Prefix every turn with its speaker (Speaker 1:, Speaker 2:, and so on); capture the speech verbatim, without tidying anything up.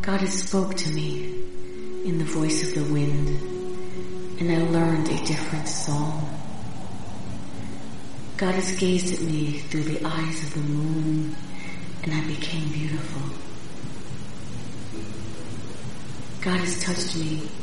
Speaker 1: God has spoke to me in the voice of the wind, and I learned a different song. God has gazed at me through the eyes of the moon, and I became beautiful. God has touched me